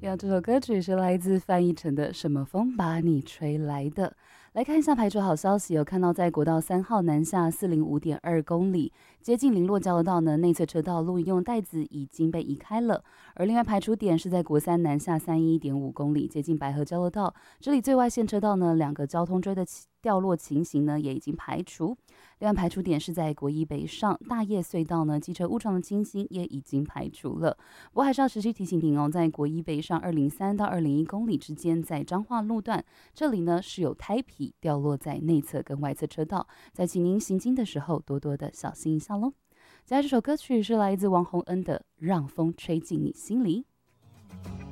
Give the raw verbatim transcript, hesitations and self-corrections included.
呀，这首歌曲是来自范逸臣的《什么风把你吹来的》。来看一下排除好消息，有看到在国道三号南下四零五点二公里，接近林落交流道呢，内侧车道露营用带子已经被移开了。而另外排除点是在国三南下三一点五公里，接近白河交流道，这里最外线车道呢，两个交通锥的掉落情形呢也已经排除。另外排除点是在国一北上大叶隧道呢，机车误撞的情形也已经排除了。不过还是要持续提醒您哦，在国一北上二零三到二零一公里之间，在彰化路段，这里呢是有胎皮掉落在内侧跟外侧车道，在请您行经的时候多多的小心一下喽。接下来这首歌曲是来自王洪恩的《让风吹进你心里》。